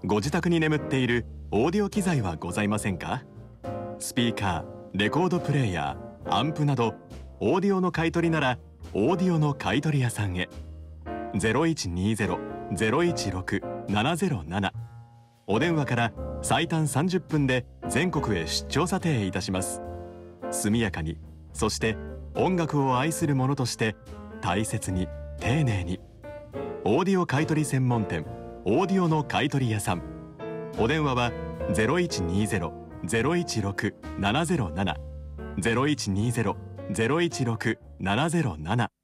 ご自宅に眠っているオーディオ機材はございませんか？スピーカー、レコードプレーヤー、アンプなどオーディオの買い取りならオーディオの買取屋さんへ。0120-016-707。お電話から最短30分で全国へ出張査定いたします。速やかに、そして音楽を愛する者として大切に丁寧に。オーディオ買取専門店オーディオの買取屋さん。お電話は0120-016-707 0120-016-707